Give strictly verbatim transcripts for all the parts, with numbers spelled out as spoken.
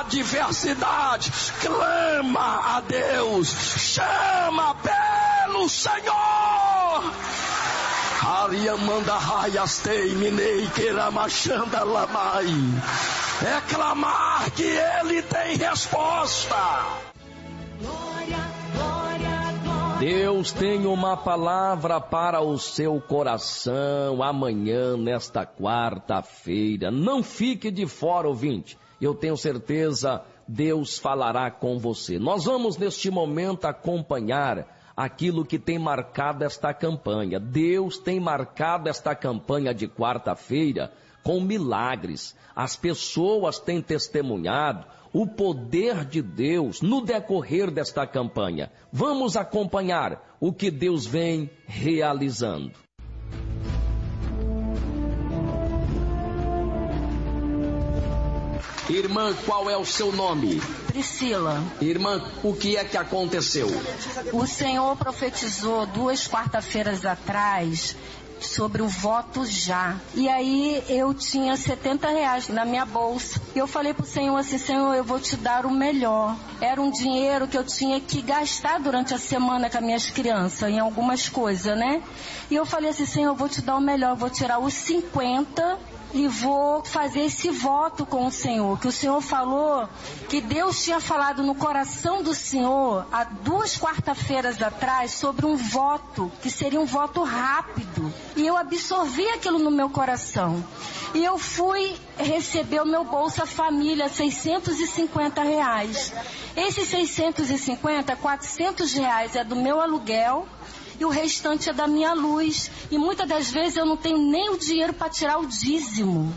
adversidade, clama a Deus, chama pelo Senhor. Ariamanda raiastei minei queramachanda lamai. É clamar que Ele tem resposta. Deus tem uma palavra para o seu coração amanhã, nesta quarta-feira. Não fique de fora, ouvinte. Eu tenho certeza, Deus falará com você. Nós vamos neste momento acompanhar aquilo que tem marcado esta campanha. Deus tem marcado esta campanha de quarta-feira com milagres. As pessoas têm testemunhado o poder de Deus no decorrer desta campanha. Vamos acompanhar o que Deus vem realizando. Irmã, qual é o seu nome? Priscila. Irmã, o que é que aconteceu? O Senhor profetizou duas quarta-feiras atrás sobre o voto já. E aí eu tinha setenta reais na minha bolsa. E eu falei pro Senhor assim, Senhor, eu vou te dar o melhor. Era um dinheiro que eu tinha que gastar durante a semana com as minhas crianças, em algumas coisas, né? E eu falei assim, Senhor, eu vou te dar o melhor, eu vou tirar os cinquenta e vou fazer esse voto com o Senhor, que o Senhor falou, que Deus tinha falado no coração do Senhor, há duas quarta-feiras atrás, sobre um voto, que seria um voto rápido, e eu absorvi aquilo no meu coração, e eu fui receber o meu Bolsa Família, seiscentos e cinquenta reais, esses seiscentos e cinquenta, quatrocentos reais é do meu aluguel, e o restante é da minha luz. E muitas das vezes eu não tenho nem o dinheiro para tirar o dízimo.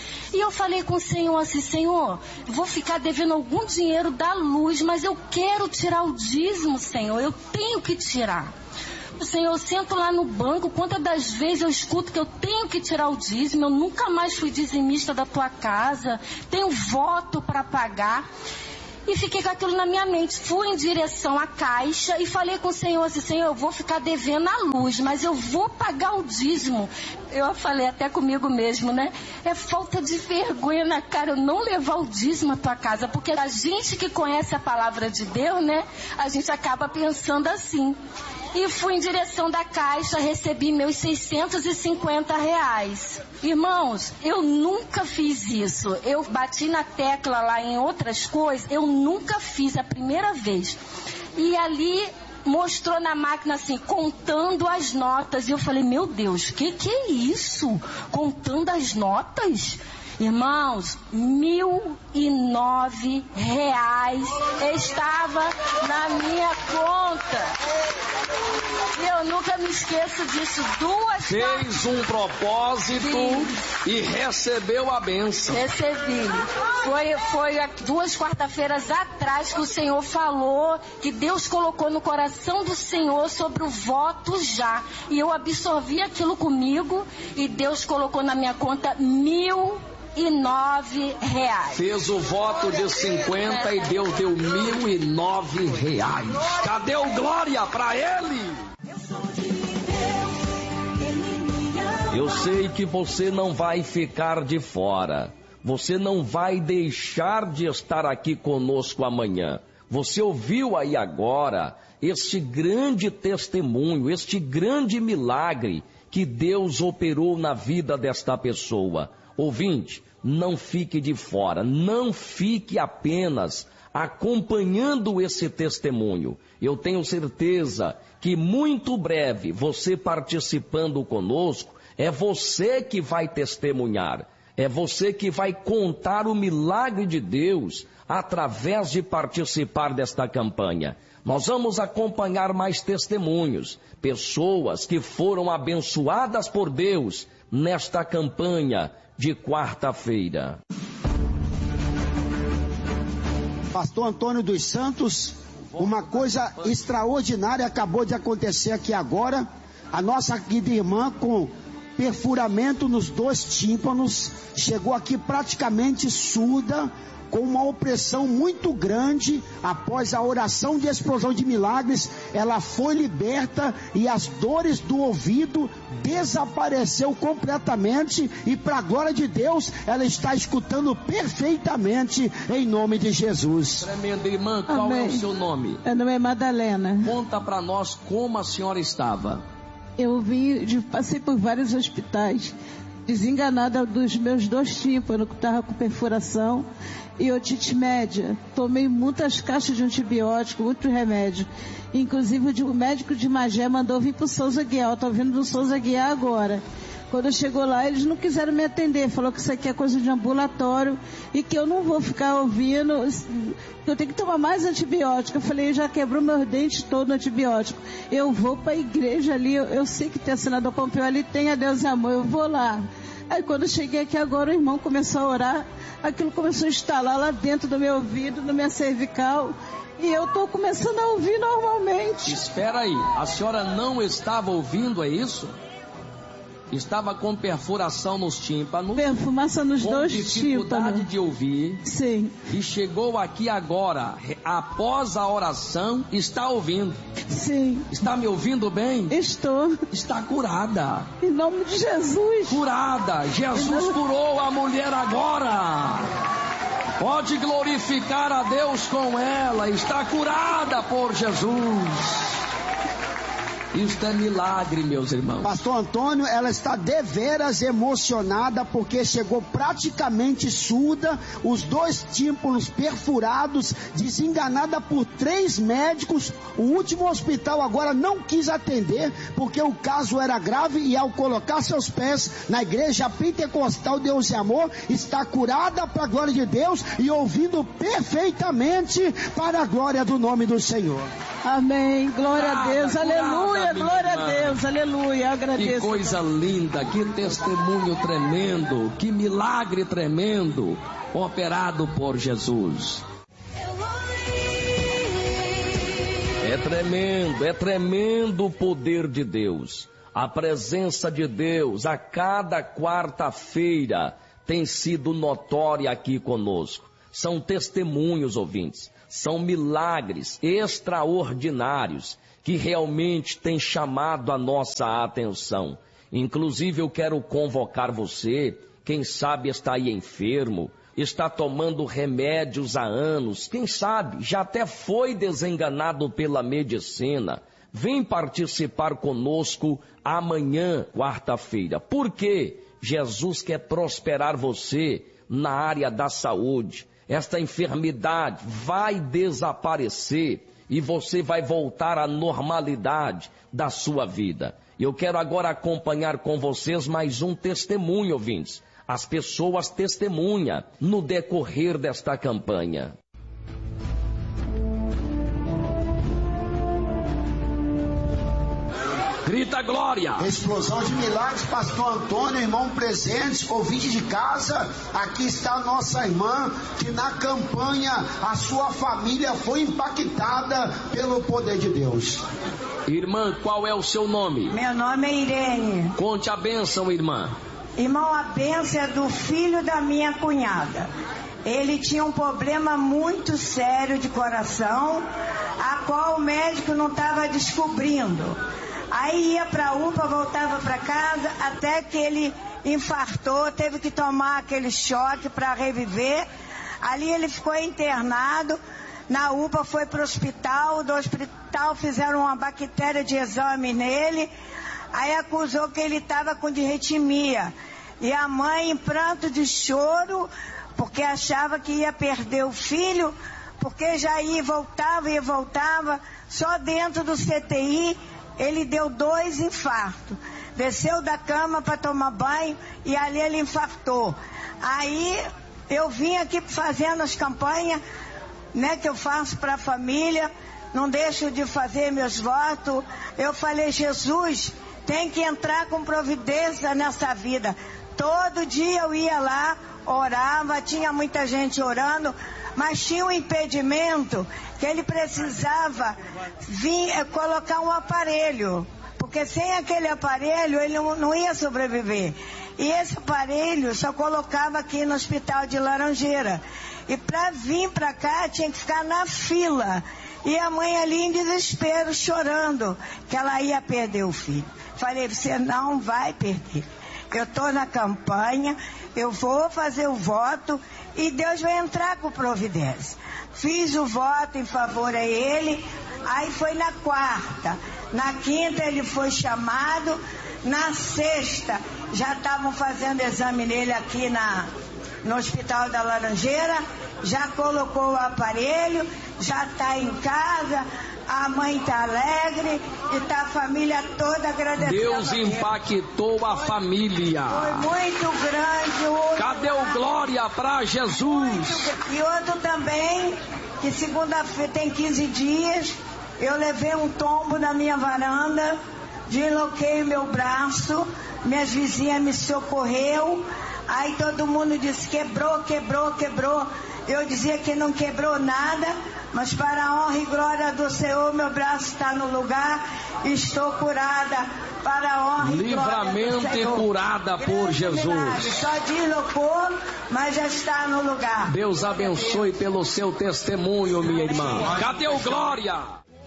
E eu falei com o Senhor assim, Senhor, vou ficar devendo algum dinheiro da luz, mas eu quero tirar o dízimo, Senhor, eu tenho que tirar. O Senhor, eu sento lá no banco, quantas das vezes eu escuto que eu tenho que tirar o dízimo, eu nunca mais fui dizimista da tua casa, tenho voto para pagar. E fiquei com aquilo na minha mente. Fui em direção à caixa e falei com o Senhor assim, Senhor, eu vou ficar devendo a luz, mas eu vou pagar o dízimo. Eu falei até comigo mesmo, né? É falta de vergonha na cara eu não levar o dízimo à tua casa, porque a gente que conhece a palavra de Deus, né? A gente acaba pensando assim. E fui em direção da caixa, recebi meus seiscentos e cinquenta reais. Irmãos, eu nunca fiz isso. Eu bati na tecla lá em outras coisas, eu nunca fiz, a primeira vez. E ali mostrou na máquina assim, contando as notas. E eu falei, meu Deus, que que é isso? Contando as notas? Irmãos, mil e nove reais estava na minha conta. E eu nunca me esqueço disso. Duas Fez um propósito. Sim. E recebeu a bênção. Recebi. Foi, foi duas quarta-feiras atrás que o Senhor falou, que Deus colocou no coração do Senhor sobre o voto já. E eu absorvi aquilo comigo e Deus colocou na minha conta mil e nove reais. Fez o voto de cinquenta e Deus deu mil e nove reais. Cadê o glória para Ele? Eu sei que você não vai ficar de fora. Você não vai deixar de estar aqui conosco amanhã. Você ouviu aí agora este grande testemunho, este grande milagre que Deus operou na vida desta pessoa. Ouvinte, não fique de fora, não fique apenas acompanhando esse testemunho. Eu tenho certeza que muito breve, você participando conosco, é você que vai testemunhar, é você que vai contar o milagre de Deus através de participar desta campanha. Nós vamos acompanhar mais testemunhos, pessoas que foram abençoadas por Deus nesta campanha de quarta-feira. Pastor Antônio dos Santos, uma coisa extraordinária acabou de acontecer aqui agora. A nossa querida irmã com perfuramento nos dois tímpanos chegou aqui praticamente surda, com uma opressão muito grande. Após a oração de explosão de milagres, ela foi liberta e as dores do ouvido desapareceu completamente, e para a glória de Deus, ela está escutando perfeitamente em nome de Jesus. Tremenda irmã, qual Amém. É o seu nome? Meu nome é Madalena. Conta para nós como a senhora estava. Eu vim, de, passei por vários hospitais, desenganada dos meus dois tímpanos, que estava com perfuração e otite média. Tomei muitas caixas de antibiótico, muito remédio. Inclusive o médico de Magé mandou vir para o Souza Guiar. Eu estou vindo do Souza Guiar agora. Quando chegou lá, eles não quiseram me atender. Falou que isso aqui é coisa de ambulatório e que eu não vou ficar ouvindo, que eu tenho que tomar mais antibiótico. Eu falei, já quebrou meus dentes todo no antibiótico. Eu vou para a igreja ali, eu, eu sei que tem assinado a Pompeu ali, tem a Deus e Amor, eu vou lá. Aí quando eu cheguei aqui agora, o irmão começou a orar, aquilo começou a instalar lá dentro do meu ouvido, no minha cervical, e eu estou começando a ouvir normalmente. Espera aí, a senhora não estava ouvindo, é isso? Estava com perfuração nos tímpanos, perfumação nos com dois dificuldade tímpanos de ouvir. Sim. E chegou aqui agora, após a oração, está ouvindo. Sim. Está me ouvindo bem? Estou. Está curada. Em nome de Jesus. Curada. Jesus nome... curou a mulher agora. Pode glorificar a Deus com ela. Está curada por Jesus. Isto é milagre, meus irmãos. Pastor Antônio, ela está deveras emocionada porque chegou praticamente surda, os dois tímpanos perfurados, desenganada por três médicos. O último hospital agora não quis atender porque o caso era grave, e ao colocar seus pés na igreja pentecostal Deus e Amor, está curada para a glória de Deus e ouvindo perfeitamente para a glória do nome do Senhor. Amém, glória a Deus, aleluia, glória a Deus, aleluia, agradeço. Que coisa linda, que testemunho tremendo, que milagre tremendo, operado por Jesus. É tremendo, é tremendo o poder de Deus, a presença de Deus a cada quarta-feira tem sido notória aqui conosco. São testemunhos, ouvintes. São milagres extraordinários que realmente têm chamado a nossa atenção. Inclusive, eu quero convocar você, quem sabe está aí enfermo, está tomando remédios há anos, quem sabe já até foi desenganado pela medicina. Vem participar conosco amanhã, quarta-feira. Por quê? Jesus quer prosperar você na área da saúde. Esta enfermidade vai desaparecer e você vai voltar à normalidade da sua vida. Eu quero agora acompanhar com vocês mais um testemunho, ouvintes. As pessoas testemunham no decorrer desta campanha. Grita glória! Explosão de milagres, pastor Antônio, irmão presente, ouvinte de casa. Aqui está a nossa irmã, que na campanha a sua família foi impactada pelo poder de Deus. Irmã, qual é o seu nome? Meu nome é Irene. Conte a bênção, irmã. Irmão, a bênção é do filho da minha cunhada. Ele tinha um problema muito sério de coração, a qual o médico não estava descobrindo. Aí ia para a U P A, voltava para casa, até que ele infartou, teve que tomar aquele choque para reviver. Ali ele ficou internado, na U P A foi para o hospital, do hospital fizeram uma bactéria de exame nele, aí acusou que ele estava com disritmia. E a mãe em pranto de choro, porque achava que ia perder o filho, porque já ia e voltava, ia e voltava, só dentro do C T I, ele deu dois infartos. Desceu da cama para tomar banho e ali ele infartou. Aí eu vim aqui fazendo as campanhas, né, que eu faço para a família, não deixo de fazer meus votos. Eu falei, Jesus, tem que entrar com providência nessa vida. Todo dia eu ia lá, orava, tinha muita gente orando, mas tinha um impedimento que ele precisava vir é, colocar um aparelho, porque sem aquele aparelho ele não, não ia sobreviver. E esse aparelho só colocava aqui no hospital de Laranjeira. E para vir para cá, tinha que ficar na fila. E a mãe ali em desespero, chorando, que ela ia perder o filho. Falei, você não vai perder. Eu estou na campanha, eu vou fazer o voto e Deus vai entrar com providência. Fiz o voto em favor a ele, aí foi na quarta. Na quinta ele foi chamado, na sexta já estavam fazendo exame nele aqui na, no Hospital da Laranjeira, já colocou o aparelho, já está em casa, a mãe está alegre e está a família toda agradecendo. Deus impactou a família. Foi muito grande. Outro, Cadê o glória para Jesus? Muito, e outro também, que segunda-feira tem quinze dias, eu levei um tombo na minha varanda, desloquei meu braço, minhas vizinhas me socorreu, aí todo mundo disse, quebrou, quebrou, quebrou. Eu dizia que não quebrou nada, mas para a honra e glória do Senhor, meu braço está no lugar, estou curada para a honra e glória do Senhor. Livramento e curada por Jesus. Milagre. Só deslocou, mas já está no lugar. Deus abençoe pelo seu testemunho, minha irmã. Cadê o glória?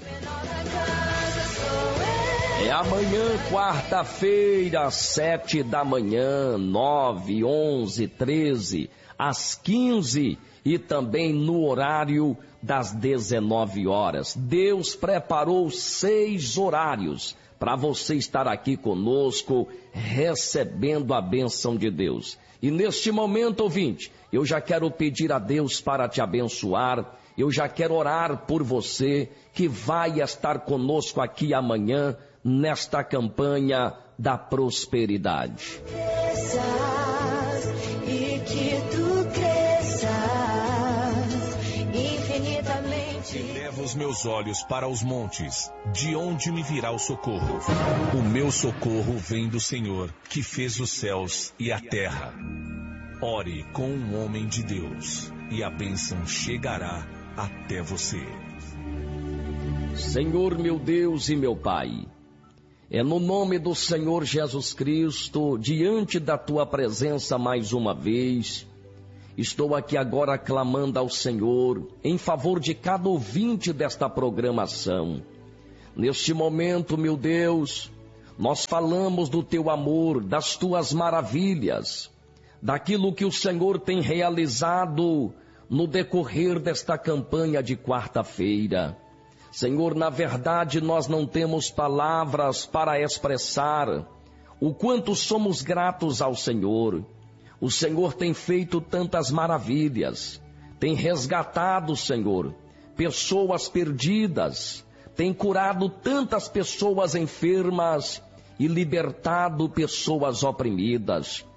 É amanhã, quarta-feira, sete da manhã, nove, onze, treze, às quinze e também no horário das dezenove horas. Deus preparou seis horários para você estar aqui conosco, recebendo a bênção de Deus. E neste momento, ouvinte, eu já quero pedir a Deus para te abençoar, eu já quero orar por você que vai estar conosco aqui amanhã, nesta campanha da prosperidade. E que tu cresças infinitamente. Elevo os meus olhos para os montes, de onde me virá o socorro? O meu socorro vem do Senhor, que fez os céus e a terra. Ore com um homem de Deus, e a bênção chegará até você. Senhor meu Deus e meu Pai, é no nome do Senhor Jesus Cristo, diante da Tua presença mais uma vez, estou aqui agora clamando ao Senhor em favor de cada ouvinte desta programação. Neste momento, meu Deus, nós falamos do Teu amor, das Tuas maravilhas, daquilo que o Senhor tem realizado no decorrer desta campanha de quarta-feira. Senhor, na verdade nós não temos palavras para expressar o quanto somos gratos ao Senhor. O Senhor tem feito tantas maravilhas, tem resgatado, Senhor, pessoas perdidas, tem curado tantas pessoas enfermas e libertado pessoas oprimidas.